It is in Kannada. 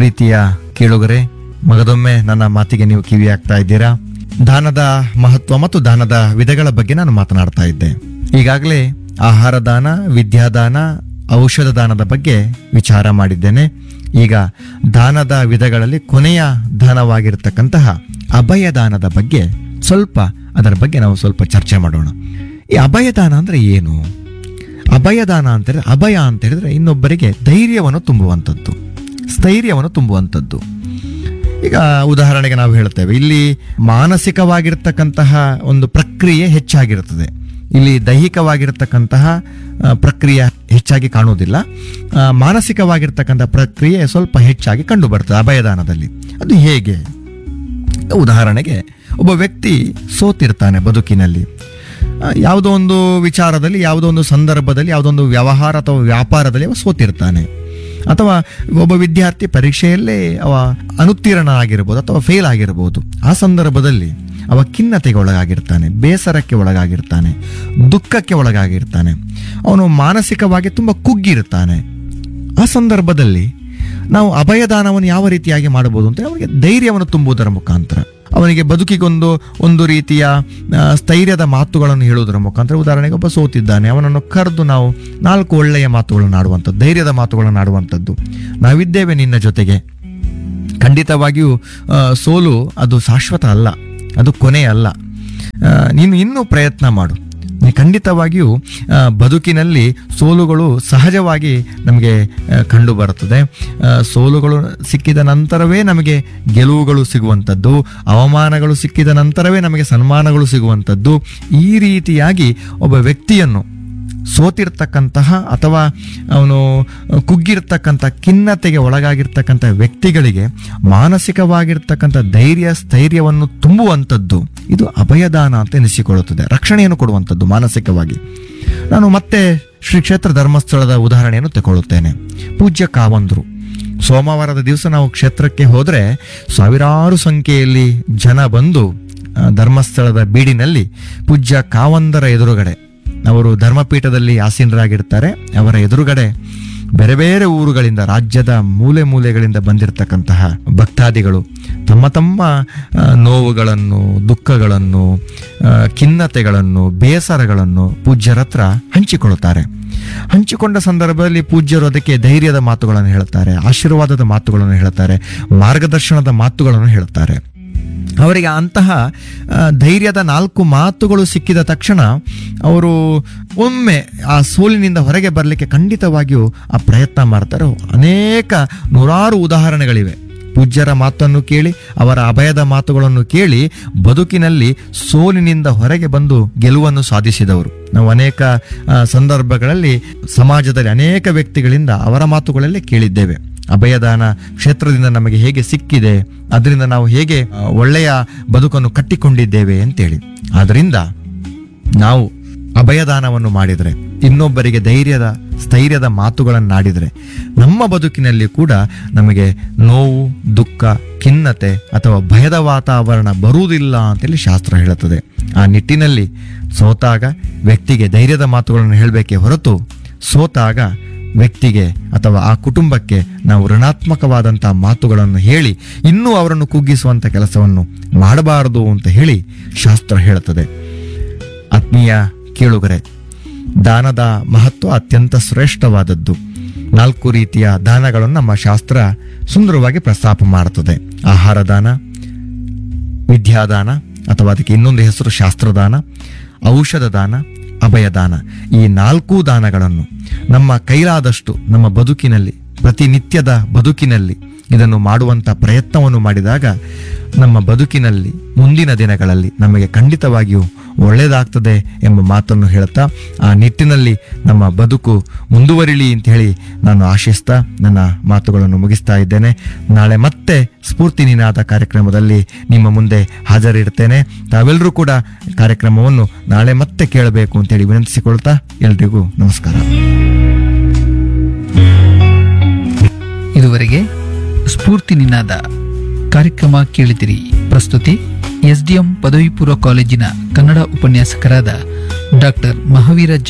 ಪ್ರೀತಿಯ ಕೇಳುಗರೆ, ಮಗದೊಮ್ಮೆ ನನ್ನ ಮಾತಿಗೆ ನೀವು ಕಿವಿ ಆಗ್ತಾ ಇದ್ದೀರಾ. ದಾನದ ಮಹತ್ವ ಮತ್ತು ದಾನದ ವಿಧಗಳ ಬಗ್ಗೆ ನಾನು ಮಾತನಾಡ್ತಾ ಇದ್ದೆ. ಈಗಾಗಲೇ ಆಹಾರ ದಾನ, ವಿದ್ಯಾದಾನ, ಔಷಧ ದಾನದ ಬಗ್ಗೆ ವಿಚಾರ ಮಾಡಿದ್ದೇನೆ. ಈಗ ದಾನದ ವಿಧಗಳಲ್ಲಿ ಕೊನೆಯ ದಾನವಾಗಿರ್ತಕ್ಕಂತಹ ಅಭಯದಾನದ ಬಗ್ಗೆ ಅದರ ಬಗ್ಗೆ ನಾವು ಸ್ವಲ್ಪ ಚರ್ಚೆ ಮಾಡೋಣ. ಈ ಅಭಯದಾನ ಅಂದ್ರೆ ಏನು? ಅಭಯದಾನ ಅಂತ ಹೇಳಿದ್ರೆ, ಅಭಯ ಅಂತ ಹೇಳಿದ್ರೆ ಇನ್ನೊಬ್ಬರಿಗೆ ಧೈರ್ಯವನ್ನು ತುಂಬುವಂಥದ್ದು, ಸ್ಥೈರ್ಯವನ್ನು ತುಂಬುವಂಥದ್ದು. ಈಗ ಉದಾಹರಣೆಗೆ ನಾವು ಹೇಳ್ತೇವೆ, ಇಲ್ಲಿ ಮಾನಸಿಕವಾಗಿರ್ತಕ್ಕಂತಹ ಒಂದು ಪ್ರಕ್ರಿಯೆ ಹೆಚ್ಚಾಗಿರುತ್ತದೆ, ಇಲ್ಲಿ ದೈಹಿಕವಾಗಿರ್ತಕ್ಕಂತಹ ಪ್ರಕ್ರಿಯೆ ಹೆಚ್ಚಾಗಿ ಕಾಣುವುದಿಲ್ಲ. ಮಾನಸಿಕವಾಗಿರ್ತಕ್ಕಂಥ ಪ್ರಕ್ರಿಯೆ ಸ್ವಲ್ಪ ಹೆಚ್ಚಾಗಿ ಕಂಡು ಬರ್ತದೆ ಅಭಯದಾನದಲ್ಲಿ. ಅದು ಹೇಗೆ? ಉದಾಹರಣೆಗೆ, ಒಬ್ಬ ವ್ಯಕ್ತಿ ಸೋತಿರ್ತಾನೆ ಬದುಕಿನಲ್ಲಿ, ಯಾವುದೋ ಒಂದು ವಿಚಾರದಲ್ಲಿ, ಯಾವುದೋ ಒಂದು ಸಂದರ್ಭದಲ್ಲಿ, ಯಾವುದೋ ಒಂದು ವ್ಯವಹಾರ ಅಥವಾ ವ್ಯಾಪಾರದಲ್ಲಿ ಅವ ಸೋತಿರ್ತಾನೆ. ಅಥವಾ ಒಬ್ಬ ವಿದ್ಯಾರ್ಥಿ ಪರೀಕ್ಷೆಯಲ್ಲೇ ಅವ ಅನುತ್ತೀರ್ಣ ಆಗಿರ್ಬೋದು ಅಥವಾ ಫೇಲ್ ಆಗಿರ್ಬೋದು. ಆ ಸಂದರ್ಭದಲ್ಲಿ ಅವ ಖಿನ್ನತೆಗೆ ಒಳಗಾಗಿರ್ತಾನೆ, ಬೇಸರಕ್ಕೆ ಒಳಗಾಗಿರ್ತಾನೆ, ದುಃಖಕ್ಕೆ ಒಳಗಾಗಿರ್ತಾನೆ, ಅವನು ಮಾನಸಿಕವಾಗಿ ತುಂಬ ಕುಗ್ಗಿರ್ತಾನೆ. ಆ ಸಂದರ್ಭದಲ್ಲಿ ನಾವು ಅಭಯದಾನವನ್ನು ಯಾವ ರೀತಿಯಾಗಿ ಮಾಡಬಹುದು ಅಂತ, ಅವನಿಗೆ ಧೈರ್ಯವನ್ನು ತುಂಬುವುದರ ಮುಖಾಂತರ, ಅವನಿಗೆ ಬದುಕಿಗೊಂದು ರೀತಿಯ ಸ್ಥೈರ್ಯದ ಮಾತುಗಳನ್ನು ಹೇಳುವುದರ ಮುಖಾಂತರ. ಉದಾಹರಣೆಗೆ, ಒಬ್ಬ ಸೋತಿದ್ದಾನೆ, ಅವನನ್ನು ಕರೆದು ನಾವು 4 ಒಳ್ಳೆಯ ಮಾತುಗಳನ್ನು ಆಡುವಂಥದ್ದು, ಧೈರ್ಯದ ಮಾತುಗಳನ್ನು ಆಡುವಂಥದ್ದು. ನಾವಿದ್ದೇವೆ ನಿನ್ನ ಜೊತೆಗೆ. ಖಂಡಿತವಾಗಿಯೂ ಸೋಲು ಅದು ಶಾಶ್ವತ ಅಲ್ಲ, ಅದು ಕೊನೆ ಅಲ್ಲ. ನೀನು ಇನ್ನೂ ಪ್ರಯತ್ನ ಮಾಡು. ಖಂಡಿತವಾಗಿಯೂ ಬದುಕಿನಲ್ಲಿ ಸೋಲುಗಳು ಸಹಜವಾಗಿ ನಮಗೆ ಕಂಡು ಬರುತ್ತದೆ. ಸೋಲುಗಳು ಸಿಕ್ಕಿದ ನಂತರವೇ ನಮಗೆ ಗೆಲುವುಗಳು ಸಿಗುವಂಥದ್ದು, ಅವಮಾನಗಳು ಸಿಕ್ಕಿದ ನಂತರವೇ ನಮಗೆ ಸನ್ಮಾನಗಳು ಸಿಗುವಂಥದ್ದು. ಈ ರೀತಿಯಾಗಿ ಒಬ್ಬ ವ್ಯಕ್ತಿಯನ್ನು, ಸೋತಿರ್ತಕ್ಕಂತಹ ಅಥವಾ ಅವನು ಕುಗ್ಗಿರ್ತಕ್ಕಂಥ, ಖಿನ್ನತೆಗೆ ಒಳಗಾಗಿರ್ತಕ್ಕಂಥ ವ್ಯಕ್ತಿಗಳಿಗೆ ಮಾನಸಿಕವಾಗಿರ್ತಕ್ಕಂಥ ಧೈರ್ಯ, ಸ್ಥೈರ್ಯವನ್ನು ತುಂಬುವಂಥದ್ದು ಇದು ಅಭಯದಾನ ಅಂತ ಎನಿಸಿಕೊಳ್ಳುತ್ತದೆ. ರಕ್ಷಣೆಯನ್ನು ಕೊಡುವಂಥದ್ದು ಮಾನಸಿಕವಾಗಿ. ನಾನು ಮತ್ತೆ ಶ್ರೀ ಕ್ಷೇತ್ರ ಧರ್ಮಸ್ಥಳದ ಉದಾಹರಣೆಯನ್ನು ತಗೊಳ್ಳುತ್ತೇನೆ. ಪೂಜ್ಯ ಕಾವಂದರು, ಸೋಮವಾರದ ದಿವಸ ನಾವು ಕ್ಷೇತ್ರಕ್ಕೆ ಹೋದರೆ ಸಾವಿರಾರು ಸಂಖ್ಯೆಯಲ್ಲಿ ಜನ ಬಂದು ಧರ್ಮಸ್ಥಳದ ಬೀಡಿನಲ್ಲಿ ಪೂಜ್ಯ ಕಾವಂದರ ಎದುರುಗಡೆ, ಅವರು ಧರ್ಮಪೀಠದಲ್ಲಿ ಆಸೀನರಾಗಿರ್ತಾರೆ, ಅವರ ಎದುರುಗಡೆ ಬೇರೆ ಬೇರೆ ಊರುಗಳಿಂದ, ರಾಜ್ಯದ ಮೂಲೆ ಮೂಲೆಗಳಿಂದ ಬಂದಿರತಕ್ಕಂತಹ ಭಕ್ತಾದಿಗಳು ತಮ್ಮ ತಮ್ಮ ನೋವುಗಳನ್ನು, ದುಃಖಗಳನ್ನು, ಖಿನ್ನತೆಗಳನ್ನು, ಬೇಸರಗಳನ್ನು ಪೂಜ್ಯರ ಹತ್ರ ಹಂಚಿಕೊಳ್ಳುತ್ತಾರೆ. ಹಂಚಿಕೊಂಡ ಸಂದರ್ಭದಲ್ಲಿ ಪೂಜ್ಯರು ಅದಕ್ಕೆ ಧೈರ್ಯದ ಮಾತುಗಳನ್ನು ಹೇಳ್ತಾರೆ, ಆಶೀರ್ವಾದದ ಮಾತುಗಳನ್ನು ಹೇಳ್ತಾರೆ, ಮಾರ್ಗದರ್ಶನದ ಮಾತುಗಳನ್ನು ಹೇಳ್ತಾರೆ. ಅವರಿಗೆ ಅಂತಹ ಧೈರ್ಯದ 4 ಮಾತುಗಳು ಸಿಕ್ಕಿದ ತಕ್ಷಣ ಅವರು ಒಮ್ಮೆ ಆ ಸೋಲಿನಿಂದ ಹೊರಗೆ ಬರಲಿಕ್ಕೆ ಖಂಡಿತವಾಗಿಯೂ ಆ ಪ್ರಯತ್ನ ಮಾಡ್ತಾರೆ. ಅನೇಕ ನೂರಾರು ಉದಾಹರಣೆಗಳಿವೆ. ಪೂಜ್ಯರ ಮಾತನ್ನು ಕೇಳಿ, ಅವರ ಅಭಯದ ಮಾತುಗಳನ್ನು ಕೇಳಿ ಬದುಕಿನಲ್ಲಿ ಸೋಲಿನಿಂದ ಹೊರಗೆ ಬಂದು ಗೆಲುವನ್ನು ಸಾಧಿಸಿದವರು ನಾವು ಅನೇಕ ಸಂದರ್ಭಗಳಲ್ಲಿ ಸಮಾಜದಲ್ಲಿ ಅನೇಕ ವ್ಯಕ್ತಿಗಳಿಂದ ಅವರ ಮಾತುಗಳಲ್ಲೇ ಕೇಳಿದ್ದೇವೆ. ಅಭಯದಾನ ಕ್ಷೇತ್ರದಿಂದ ನಮಗೆ ಹೇಗೆ ಸಿಕ್ಕಿದೆ, ಅದರಿಂದ ನಾವು ಹೇಗೆ ಒಳ್ಳೆಯ ಬದುಕನ್ನು ಕಟ್ಟಿಕೊಂಡಿದ್ದೇವೆ ಅಂತೇಳಿ. ಆದ್ದರಿಂದ ನಾವು ಅಭಯದಾನವನ್ನು ಮಾಡಿದರೆ, ಇನ್ನೊಬ್ಬರಿಗೆ ಧೈರ್ಯದ, ಸ್ಥೈರ್ಯದ ಮಾತುಗಳನ್ನಾಡಿದರೆ, ನಮ್ಮ ಬದುಕಿನಲ್ಲಿ ಕೂಡ ನಮಗೆ ನೋವು, ದುಃಖ, ಖಿನ್ನತೆ ಅಥವಾ ಭಯದ ವಾತಾವರಣ ಬರುವುದಿಲ್ಲ ಅಂತೇಳಿ ಶಾಸ್ತ್ರ ಹೇಳುತ್ತದೆ. ಆ ನಿಟ್ಟಿನಲ್ಲಿ ಸೋತಾಗ ವ್ಯಕ್ತಿಗೆ ಧೈರ್ಯದ ಮಾತುಗಳನ್ನು ಹೇಳಬೇಕೇ ಹೊರತು, ಸೋತಾಗ ವ್ಯಕ್ತಿಗೆ ಅಥವಾ ಆ ಕುಟುಂಬಕ್ಕೆ ನಾವು ಋಣಾತ್ಮಕವಾದಂಥ ಮಾತುಗಳನ್ನು ಹೇಳಿ ಇನ್ನೂ ಅವರನ್ನು ಕುಗ್ಗಿಸುವಂಥ ಕೆಲಸವನ್ನು ಮಾಡಬಾರದು ಅಂತ ಹೇಳಿ ಶಾಸ್ತ್ರ ಹೇಳುತ್ತದೆ. ಆತ್ಮೀಯ ಕೇಳುಗರೆ, ದಾನದ ಮಹತ್ವ ಅತ್ಯಂತ ಶ್ರೇಷ್ಠವಾದದ್ದು. 4 ರೀತಿಯ ದಾನಗಳನ್ನು ನಮ್ಮ ಶಾಸ್ತ್ರ ಸುಂದರವಾಗಿ ಪ್ರಸ್ತಾಪ ಮಾಡುತ್ತದೆ. ಆಹಾರ ದಾನ, ವಿದ್ಯಾದಾನ ಅಥವಾ ಅದಕ್ಕೆ ಇನ್ನೊಂದು ಹೆಸರು ಶಾಸ್ತ್ರದಾನ, ಔಷಧ ದಾನ, ಅಭಯದಾನ. ಈ 4 ದಾನಗಳನ್ನು ನಮ್ಮ ಕೈಲಾದಷ್ಟು ನಮ್ಮ ಬದುಕಿನಲ್ಲಿ, ಪ್ರತಿನಿತ್ಯದ ಬದುಕಿನಲ್ಲಿ ಇದನ್ನು ಮಾಡುವಂಥ ಪ್ರಯತ್ನವನ್ನು ಮಾಡಿದಾಗ ನಮ್ಮ ಬದುಕಿನಲ್ಲಿ ಮುಂದಿನ ದಿನಗಳಲ್ಲಿ ನಮಗೆ ಖಂಡಿತವಾಗಿಯೂ ಒಳ್ಳೆಯದಾಗ್ತದೆ ಎಂಬ ಮಾತನ್ನು ಹೇಳ್ತಾ, ಆ ನಿಟ್ಟಿನಲ್ಲಿ ನಮ್ಮ ಬದುಕು ಮುಂದುವರಿಲಿ ಅಂತ ಹೇಳಿ ನಾನು ಆಶಿಸ್ತಾ ನನ್ನ ಮಾತುಗಳನ್ನು ಮುಗಿಸ್ತಾ ಇದ್ದೇನೆ. ನಾಳೆ ಮತ್ತೆ ಸ್ಫೂರ್ತಿ ನಿನಾದ ಕಾರ್ಯಕ್ರಮದಲ್ಲಿ ನಿಮ್ಮ ಮುಂದೆ ಹಾಜರಿರ್ತೇನೆ. ತಾವೆಲ್ಲರೂ ಕೂಡ ಕಾರ್ಯಕ್ರಮವನ್ನು ನಾಳೆ ಮತ್ತೆ ಕೇಳಬೇಕು ಅಂತೇಳಿ ವಿನಂತಿಸಿಕೊಳ್ತಾ ಎಲ್ರಿಗೂ ನಮಸ್ಕಾರ. ಇದುವರೆಗೆ ಸ್ಫೂರ್ತಿ ನಿನಾದ ಕಾರ್ಯಕ್ರಮ ಕೇಳಿದಿರಿ. ಪ್ರಸ್ತುತಿ ಎಸ್ಡಿಎಂ ಪದವಿ ಪೂರ್ವ ಕಾಲೇಜಿನ ಕನ್ನಡ ಉಪನ್ಯಾಸಕರಾದ ಡಾಕ್ಟರ್ ಮಹಾವೀರ ಜೈ.